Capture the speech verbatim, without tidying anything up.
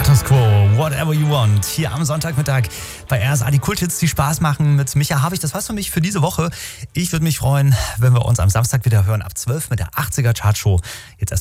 Status Quo, Whatever You Want. Hier am Sonntagmittag bei R S A, die Kulthits, die Spaß machen mit Micha Havig. Das war's für mich für diese Woche. Ich würde mich freuen, wenn wir uns am Samstag wieder hören ab zwölf mit der achtziger Chartshow. Jetzt erst